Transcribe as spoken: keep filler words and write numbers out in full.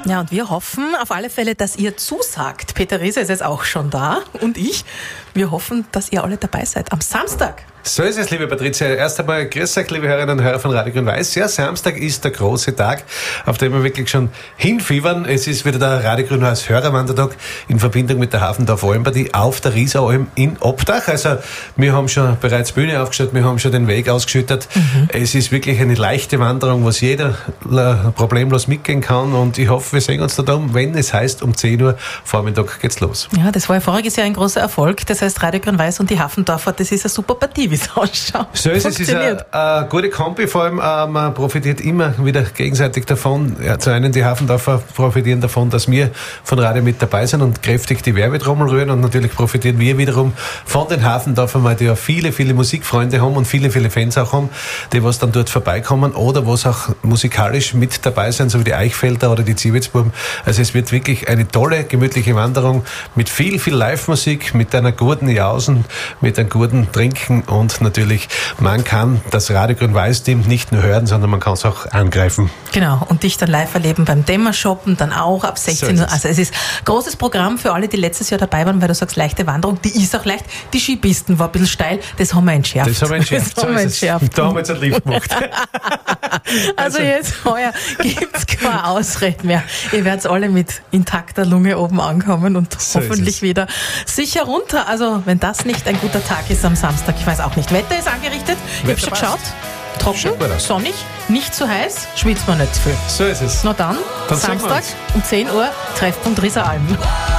Ja, und wir hoffen auf alle Fälle, dass ihr zusagt. Peter Rieser ist jetzt auch schon da und ich. Wir hoffen, dass ihr alle dabei seid am Samstag. So ist es, liebe Patricia. Erst einmal grüß euch, liebe Hörerinnen und Hörer von Radio Grün-Weiß. Ja, Samstag ist der große Tag, auf den wir wirklich schon hinfiebern. Es ist wieder der Radio Grün-Weiß Hörerwandertag in Verbindung mit der Hafendorf Almparty auf der Rieseralm in Obdach. Also wir haben schon bereits Bühne aufgestellt, wir haben schon den Weg ausgeschüttet. Mhm. Es ist wirklich eine leichte Wanderung, wo jeder problemlos mitgehen kann, und ich hoffe, wir sehen uns da um, wenn es heißt, um zehn Uhr Vormittag geht's los. Ja, das war ja voriges Jahr ein großer Erfolg. Das heißt, Radio Grün-Weiß und die Hafendorfer, das ist eine super Partie, wie es ausschaut. So ist es, es ist eine, eine gute Kombi, vor allem äh, man profitiert immer wieder gegenseitig davon. Ja, zu einen, die Hafendorfer profitieren davon, dass wir von Radio mit dabei sind und kräftig die Werbetrommel rühren, und natürlich profitieren wir wiederum von den Hafendorfern, weil die ja viele, viele Musikfreunde haben und viele, viele Fans auch haben, die was dann dort vorbeikommen oder was auch musikalisch mit dabei sind, so wie die Eichfelder oder die Ziewitzbuben. Also es wird wirklich eine tolle, gemütliche Wanderung mit viel, viel Live-Musik, mit einer guten Jausen, mit einem guten Trinken, und natürlich, man kann das Radio Grün-Weiß-Team nicht nur hören, sondern man kann es auch angreifen. Genau, und dich dann live erleben beim Dämmershoppen, dann auch ab sechzehn Uhr. So also es ist großes Programm für alle, die letztes Jahr dabei waren, weil du sagst, leichte Wanderung, die ist auch leicht. Die Skipisten war ein bisschen steil, das haben wir entschärft. Das haben wir entschärft. Das haben wir entschärft. Da haben wir jetzt einen Lift gemacht. Also, also jetzt heuer gibt es keine Ausrede mehr. Ihr werdet alle mit intakter Lunge oben ankommen und so hoffentlich wieder sicher runter. Also wenn das nicht ein guter Tag ist am Samstag, ich weiß auch nicht. Wetter ist angerichtet, ich habe schon geschaut. Trocken, sonnig, nicht zu heiß, schwitzt man nicht zu viel. So ist es. Na dann, dann Samstag um zehn Uhr, Treffpunkt Rieseralm.